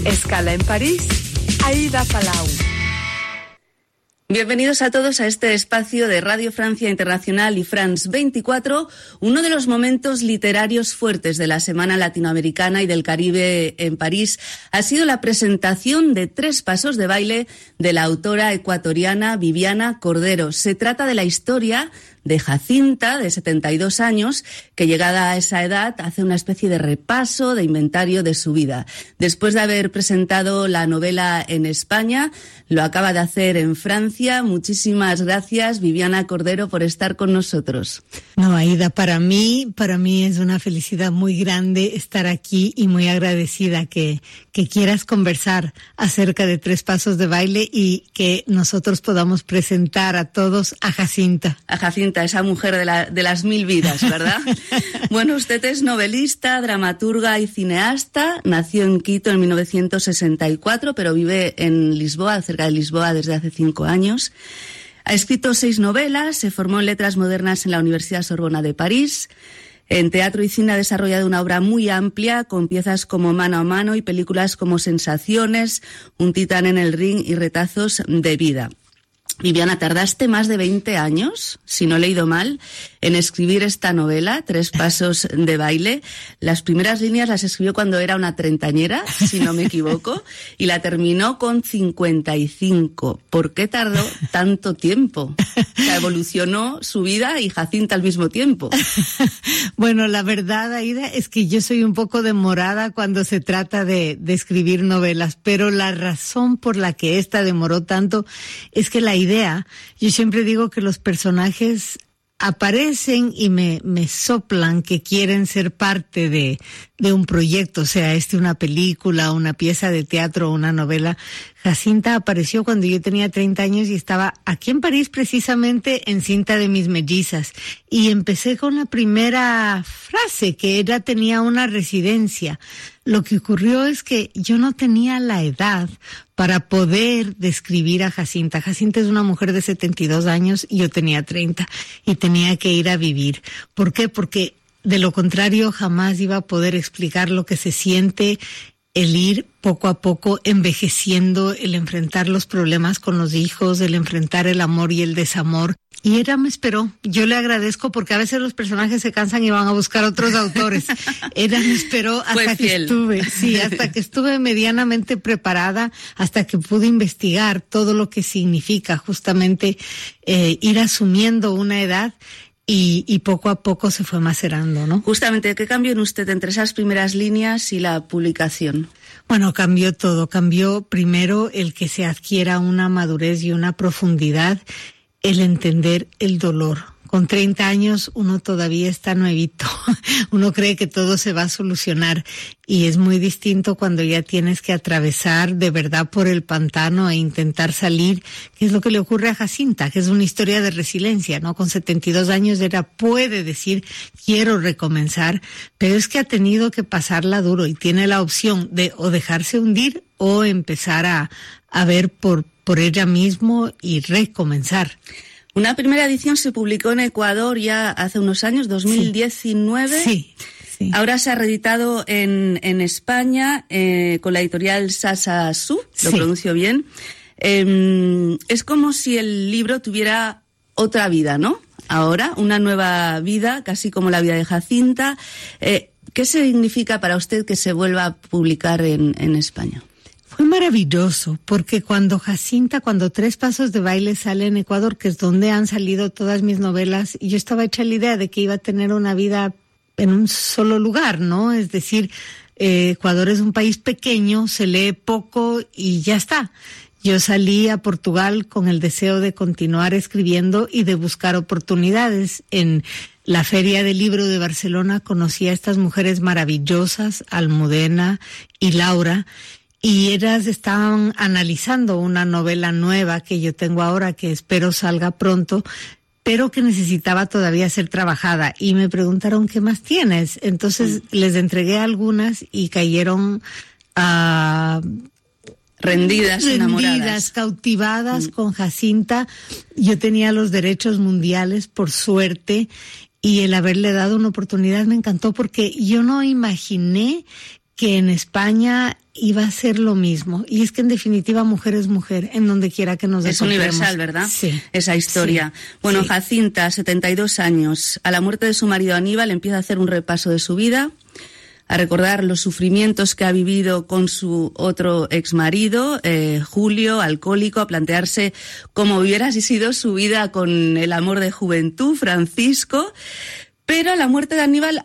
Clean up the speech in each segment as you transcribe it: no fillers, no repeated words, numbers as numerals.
Escala en París, Aida Palau. Bienvenidos a todos a este espacio de Radio Francia Internacional y France 24, uno de los momentos literarios fuertes de la Semana Latinoamericana y del Caribe en París ha sido la presentación de 3 pasos de baile de la autora ecuatoriana Viviana Cordero. Se trata de la historia de Jacinta, de 72 años, que llegada a esa edad hace una especie de repaso, de inventario de su vida. Después de haber presentado la novela en España, lo acaba de hacer en Francia. Muchísimas gracias, Viviana Cordero, por estar con nosotros. No, Aida, para mí es una felicidad muy grande estar aquí y muy agradecida que quieras conversar acerca de 3 pasos de baile y que nosotros podamos presentar a todos a Jacinta. A Jacinta, esa mujer de las 1000 vidas, ¿verdad? Bueno, usted es novelista, dramaturga y cineasta. Nació en Quito en 1964, pero vive en Lisboa, cerca de Lisboa, desde hace 5 años. Ha escrito 6 novelas, se formó en Letras Modernas en la Universidad Sorbona de París. En teatro y cine ha desarrollado una obra muy amplia, con piezas como Mano a Mano y películas como Sensaciones, Un titán en el ring y Retazos de vida. Viviana, tardaste más de 20 años, si no he leído mal, en escribir esta novela, 3 pasos de baile. Las primeras líneas las escribió cuando era una treintañera, si no me equivoco, y la terminó con 55. ¿Por qué tardó tanto tiempo? O sea, evolucionó su vida y Jacinta al mismo tiempo. Bueno, la verdad, Aida, es que yo soy un poco demorada cuando se trata de escribir novelas, pero la razón por la que esta demoró tanto es que la idea, yo siempre digo que los personajes aparecen y me soplan que quieren ser parte de un proyecto, sea una película, una pieza de teatro o una novela. Jacinta apareció cuando yo tenía 30 años y estaba aquí en París precisamente en Cinta de mis mellizas. Y empecé con la primera frase, que ella tenía una residencia. Lo que ocurrió es que yo no tenía la edad para poder describir a Jacinta. Jacinta es una mujer de 72 años y yo tenía 30 y tenía que ir a vivir. ¿Por qué? Porque de lo contrario jamás iba a poder explicar lo que se siente el ir poco a poco envejeciendo, el enfrentar los problemas con los hijos, el enfrentar el amor y el desamor. Y ella me esperó. Yo le agradezco porque a veces los personajes se cansan y van a buscar otros autores. Ella me esperó hasta que estuve medianamente preparada, hasta que pude investigar todo lo que significa justamente ir asumiendo una edad. Y poco a poco se fue macerando, ¿no? Justamente, ¿qué cambió en usted entre esas primeras líneas y la publicación? Bueno, cambió todo. Cambió primero el que se adquiera una madurez y una profundidad, el entender el dolor. Con 30 años uno todavía está nuevito, uno cree que todo se va a solucionar y es muy distinto cuando ya tienes que atravesar de verdad por el pantano e intentar salir, que es lo que le ocurre a Jacinta, que es una historia de resiliencia, ¿no? Con 72 años ella puede decir, quiero recomenzar, pero es que ha tenido que pasarla duro y tiene la opción de o dejarse hundir o empezar a ver por ella mismo y recomenzar. Una primera edición se publicó en Ecuador ya hace unos años, 2019. Sí. Ahora se ha reeditado en España con la editorial Sasa Su, lo pronuncio bien. Es como si el libro tuviera otra vida, ¿no? Ahora, una nueva vida, casi como la vida de Jacinta. ¿Qué significa para usted que se vuelva a publicar en España? Fue maravilloso, porque cuando 3 pasos de baile sale en Ecuador, que es donde han salido todas mis novelas, y yo estaba hecha la idea de que iba a tener una vida en un solo lugar, ¿no? Es decir, Ecuador es un país pequeño, se lee poco y ya está. Yo salí a Portugal con el deseo de continuar escribiendo y de buscar oportunidades. En la Feria del Libro de Barcelona conocí a estas mujeres maravillosas, Almudena y Laura, y ellas estaban analizando una novela nueva que yo tengo ahora, que espero salga pronto, pero que necesitaba todavía ser trabajada. Y me preguntaron, ¿qué más tienes? Entonces les entregué algunas y cayeron rendidas, enamoradas, cautivadas con Jacinta. Yo tenía los derechos mundiales, por suerte, y el haberle dado una oportunidad me encantó porque yo no imaginé que en España iba a ser lo mismo. Y es que en definitiva mujer es mujer, en donde quiera que nos encontremos. Es universal, ¿verdad? Sí. Esa historia. Sí. Bueno, Sí. Jacinta, 72 años. A la muerte de su marido Aníbal empieza a hacer un repaso de su vida, a recordar los sufrimientos que ha vivido con su otro exmarido, Julio, alcohólico, a plantearse cómo hubiera sido su vida con el amor de juventud, Francisco. Pero la muerte de Aníbal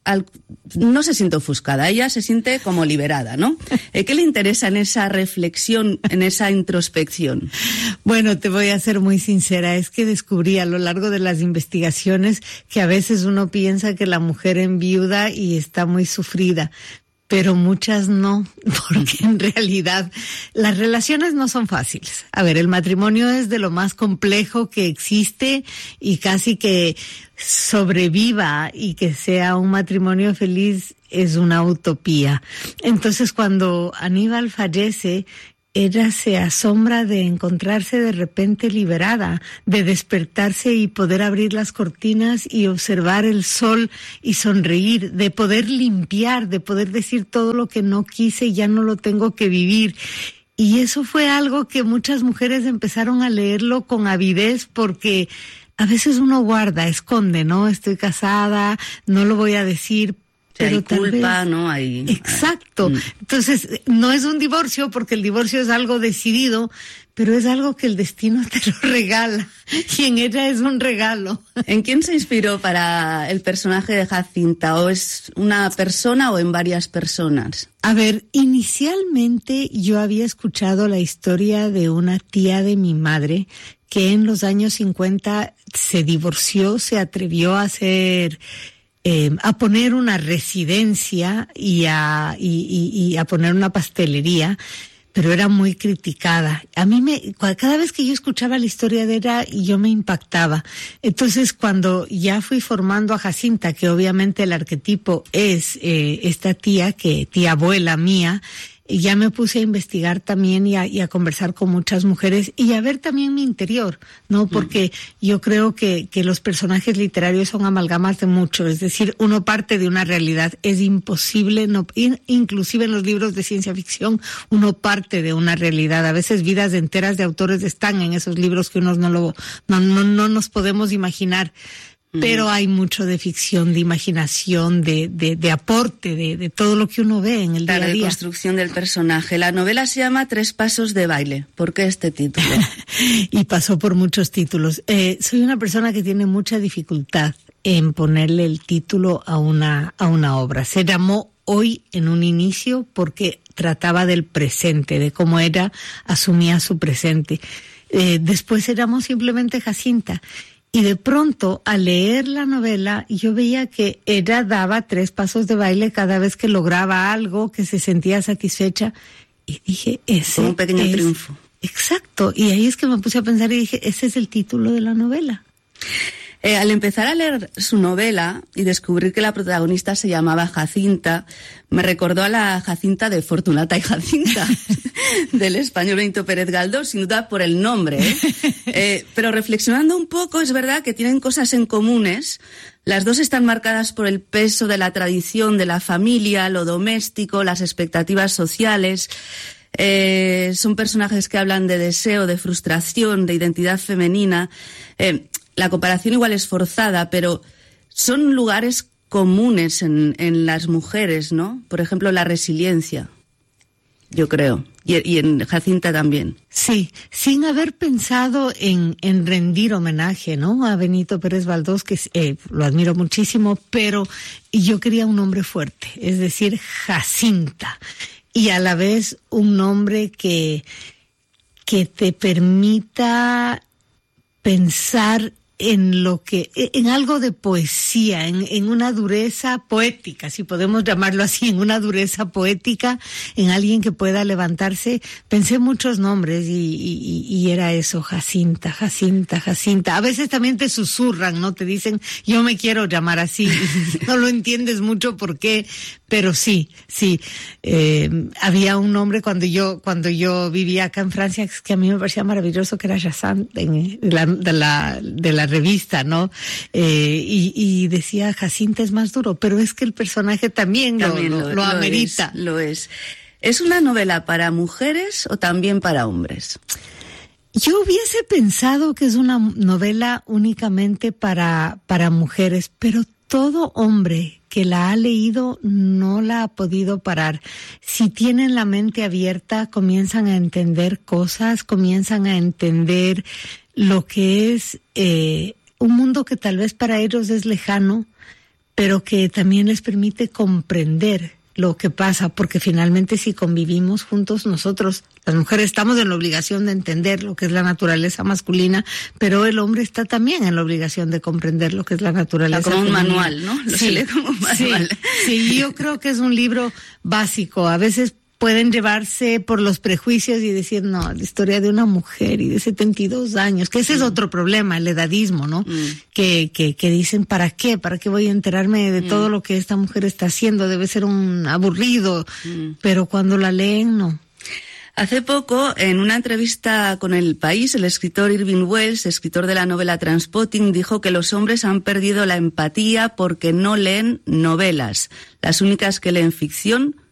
no se siente ofuscada, ella se siente como liberada, ¿no? ¿Qué le interesa en esa reflexión, en esa introspección? Bueno, te voy a ser muy sincera, es que descubrí a lo largo de las investigaciones que a veces uno piensa que la mujer enviuda y está muy sufrida, pero muchas no, porque en realidad las relaciones no son fáciles. A ver, el matrimonio es de lo más complejo que existe y casi que sobreviva y que sea un matrimonio feliz es una utopía. Entonces, cuando Aníbal fallece, ella se asombra de encontrarse de repente liberada, de despertarse y poder abrir las cortinas y observar el sol y sonreír, de poder limpiar, de poder decir todo lo que no quise y ya no lo tengo que vivir. Y eso fue algo que muchas mujeres empezaron a leerlo con avidez porque a veces uno guarda, esconde, ¿no? Estoy casada, no lo voy a decir. Pero hay culpa, vez, ¿no? Hay, exacto. Entonces, no es un divorcio, porque el divorcio es algo decidido, pero es algo que el destino te lo regala, y en ella es un regalo. ¿En quién se inspiró para el personaje de Jacinta? ¿O es una persona o en varias personas? A ver, inicialmente yo había escuchado la historia de una tía de mi madre que en los años 50 se divorció, se atrevió a hacer... a poner una residencia y a poner una pastelería, pero era muy criticada. A mí cada vez que yo escuchaba la historia de ella, yo me impactaba. Entonces, cuando ya fui formando a Jacinta, que obviamente el arquetipo es esta tía abuela mía, ya me puse a investigar también y a conversar con muchas mujeres y a ver también mi interior, ¿no? Porque yo creo que los personajes literarios son amalgamas de mucho, es decir, uno parte de una realidad, es imposible, no, inclusive en los libros de ciencia ficción, uno parte de una realidad, a veces vidas enteras de autores están en esos libros que unos no nos podemos imaginar. Pero hay mucho de ficción, de imaginación, de aporte, de todo lo que uno ve en el día a día. La reconstrucción del personaje. La novela se llama Tres pasos de baile. ¿Por qué este título? Y pasó por muchos títulos. Soy una persona que tiene mucha dificultad en ponerle el título a una obra. Se llamó Hoy en un inicio porque trataba del presente, de cómo ella asumía su presente. Después se llamó simplemente Jacinta. Y de pronto, al leer la novela, yo veía que ella daba 3 pasos de baile cada vez que lograba algo, que se sentía satisfecha. Y dije, ese como un pequeño triunfo. Exacto. Y ahí es que me puse a pensar y dije, ese es el título de la novela. Al empezar a leer su novela y descubrir que la protagonista se llamaba Jacinta, me recordó a la Jacinta de Fortunata y Jacinta, del español Benito Pérez Galdós, sin duda por el nombre, ¿eh? Pero reflexionando un poco, es verdad que tienen cosas en comunes. Las dos están marcadas por el peso de la tradición, de la familia, lo doméstico, las expectativas sociales. Son personajes que hablan de deseo, de frustración, de identidad femenina. La comparación igual es forzada, pero son lugares comunes en las mujeres, ¿no? Por ejemplo, la resiliencia, yo creo, y en Jacinta también. Sí, sin haber pensado en rendir homenaje, ¿no? A Benito Pérez Galdós, que lo admiro muchísimo, pero yo quería un nombre fuerte, es decir, Jacinta, y a la vez un nombre que te permita pensar en algo de poesía, en una dureza poética, si podemos llamarlo así, en una dureza poética, en alguien que pueda levantarse. Pensé muchos nombres y era eso, Jacinta, Jacinta, Jacinta. A veces también te susurran, ¿no? Te dicen, yo me quiero llamar así. No lo entiendes mucho por qué, pero sí. Había un nombre cuando yo vivía acá en Francia, que a mí me parecía maravilloso, que era Jacinthe, de la la revista, ¿no? Y decía, Jacinta es más duro, pero es que el personaje también lo amerita. Lo es. ¿Es una novela para mujeres o también para hombres? Yo hubiese pensado que es una novela únicamente para mujeres, pero todo hombre que la ha leído no la ha podido parar. Si tienen la mente abierta, comienzan a entender cosas, comienzan a entender lo que es un mundo que tal vez para ellos es lejano, pero que también les permite comprender lo que pasa, porque finalmente si convivimos juntos, nosotros, las mujeres, estamos en la obligación de entender lo que es la naturaleza masculina, pero el hombre está también en la obligación de comprender lo que es la naturaleza como femenina. Un manual, ¿no? Sí, se lee como un manual. Sí, yo creo que es un libro básico. A veces pueden llevarse por los prejuicios y decir, no, la historia de una mujer y de 72 años, que ese es otro problema, el edadismo, ¿no? Que dicen, ¿para qué? ¿Para qué voy a enterarme de todo lo que esta mujer está haciendo? Debe ser un aburrido, pero cuando la leen, no. Hace poco, en una entrevista con El País, el escritor Irving Welsh, escritor de la novela Trainspotting, dijo que los hombres han perdido la empatía porque no leen novelas. Las únicas que leen ficción